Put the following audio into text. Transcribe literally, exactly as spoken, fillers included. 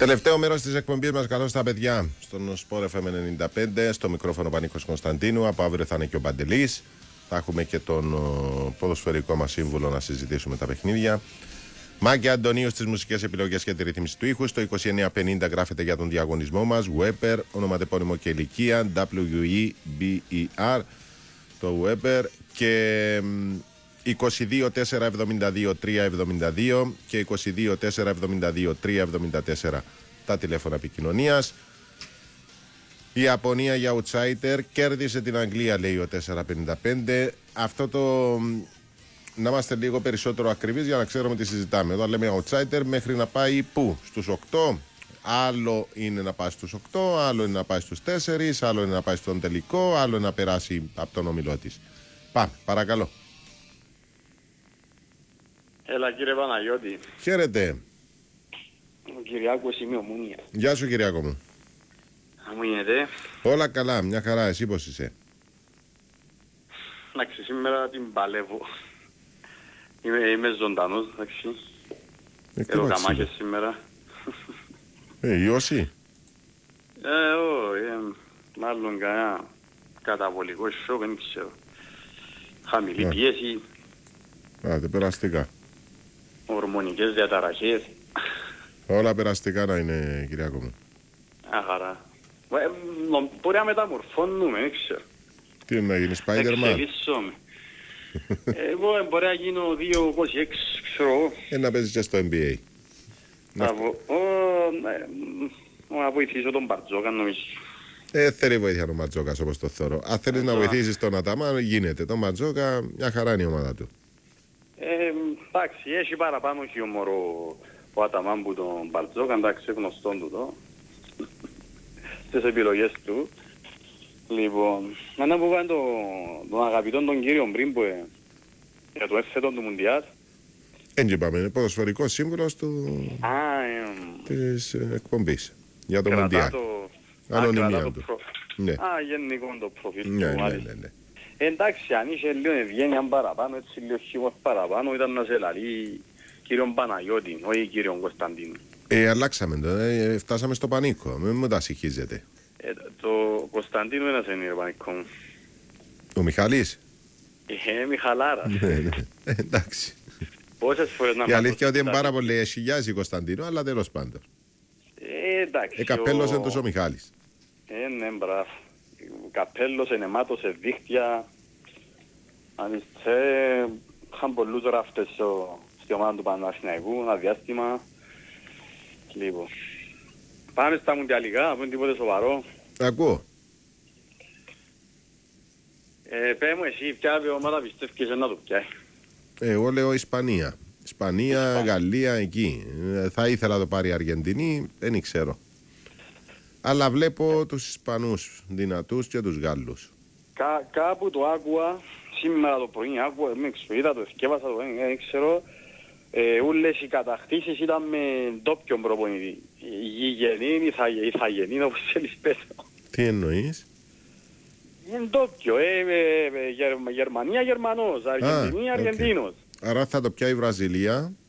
Τελευταίο μέρος της εκπομπής μας, καλώς τα παιδιά, στον Sport εφ εμ ενενήντα πέντε, στο μικρόφωνο Πανίκος Κωνσταντίνου. Από αύριο θα είναι και ο Παντελής. Θα έχουμε και τον ο, ποδοσφαιρικό μας σύμβουλο να συζητήσουμε τα παιχνίδια. Μάκη Αντωνίου στις μουσικές επιλογές και τη ρύθμιση του ήχου. Στο είκοσι εννιά πενήντα γράφεται για τον διαγωνισμό μας. Weber, ονοματεπώνυμο και ηλικία. ντάμπλιου ι μπι ι αρ. Το Weber. Και είκοσι δύο τέσσερα εβδομήντα δύο τρία εβδομήντα δύο και είκοσι δύο τέσσερα εβδομήντα δύο τρία εβδομήντα τέσσερα τα τηλέφωνα επικοινωνίας. Η Ιαπωνία για outsider κέρδισε την Αγγλία, λέει ο τέσσερα πενήντα πέντε. Αυτό το να είμαστε λίγο περισσότερο ακριβείς για να ξέρουμε τι συζητάμε. Εδώ λέμε outsider μέχρι να πάει πού? Στους οκτώ. Άλλο είναι να πάει στους οκτώ, άλλο είναι να πάει στους τέσσερα, άλλο είναι να πάει στον τελικό, άλλο είναι να περάσει από τον ομιλό της. Πάμε, παρακαλώ. Έλα κύριε Παναγιώτη. Χαίρετε. Ο Κυριάκος είμαι Ομούνια. Γεια σου Κυριάκο μου. Μου γίνεται. Όλα καλά, μια χαρά, εσύ πώς είσαι? Εντάξει, σήμερα την παλεύω. Είμαι, είμαι ζωντανός, εντάξει. Έχω καμάχες σήμερα. Ε, Ιώση. Ε, όχι, ε, μάλλον κανένα καταβολικό σοκ, δεν ξέρω. Χαμηλή Α. πίεση. Άτε, περαστικά. Ορμονικές διαταραχές. Όλα περαστικά να είναι, Κυριάκο μου. Αχαρά. Ε, νο- μπορεί να μεταμορφώνουμε, δεν ξέρω. Τι είναι να γίνει, Spider-Man? Εξελίσσομαι. Εγώ ε, μπορεί να γίνω δύο είκοσι έξι, ξέρω εγώ. Ε, να παίζεις και στο N B A. Να βο- Ω, ναι, μ, να βοηθήσω τον Μπαρτζόκα νομίζω. Ε, θέλει βοήθεια ο Ματζόκας όπως το θεωρώ. Αν θέλεις να Ματζόκα. βοηθήσεις τον Αταμάν, γίνεται. Το Ματζόκα, μια χαρά είναι η ομάδα του. Ε, εντάξει, έχει παραπάνω χιούμορ ο, ο Αταμάν που τον Μπαρτζόκα, εντάξει, γνωστόν του το. Στις επιλογές του. Λοιπόν, να πω κάνει τον, τον αγαπητόν τον κύριο πριν που ε, για το έφετο του Μουντιάλ. Έτσι είπαμε, είναι ποδοσφαιρικός σύμβουλος του... Α, ε, της ε, εκπομπής για το κρατά Μουντιάλ. το... Ανωνυμία α, κρατά το του. προ- Ναι. Α, γενικό το προφίλ Ναι, του. ναι, μάλιστα. ναι, ναι. Εντάξει, αν είχε λίγο ευγένεια παραπάνω, έτσι λίγο χιούμορ παραπάνω, ήταν να σε λαλεί κύριον Παναγιώτη, όχι κύριον Κωνσταντίνου. Ε, αλλάξαμε το, ε, φτάσαμε στο πανίκο, μην μου τα συγχύζετε. Ε, το Κωνσταντίνου ένας είναι, πανικό μου. Ο Μιχάλης. Ε, Μιχαλάρα. Ναι, ναι. Ε, εντάξει. Πόσες φορές να Η μ' αλήθεια ότι είναι ακούσεις πάρα πολύ εσχυγιάζει Κωνσταντίνο, αλλά τέλος πάντων. Ε, εντάξει. Ε, καπέλος ο- είναι τόσο ο Μιχάλης. Ε, ναι, μπράβο. Ο καπέλος είναι μάτω σε δίχτυα. Αν είστε, είχαν πολλούς ράφτες στο- στη ομάδα του Παναθηναϊκού, ένα διάστημα. Λοιπόν. Πάμε στα μουντιαλικά, που είναι τίποτε σοβαρό. Ακούω. Ε, πέ μου εσύ, ποια ομάδα πιστεύεις να το πιάει? Ε, Εγώ λέω Ισπανία. Ισπανία, Ισπανία. Γαλλία, εκεί. Ε, Θα ήθελα να το πάρει η Αργεντινή, δεν ξέρω. Αλλά βλέπω τους Ισπανούς δυνατούς και τους Γάλλους. Κά, κάπου το άκουα, σήμερα το πρωί άκουα, δεν ξέρω, είδα το, θυκεύασα το, δεν δεν ξέρω. Ε, ούλες οι κατακτήσεις ήταν με ντόπιον προπονητή. Η γηγενή, η θα, η θαγενή, όπως θέλεις πες. Τι εννοείς? Είναι ντόπιο, ε, ε, ε, Γερ- Γερμανία, Γερμανός, Αργεντινή, οκ. Αργεντίνος. Άρα θα το πιάει η Βραζιλία.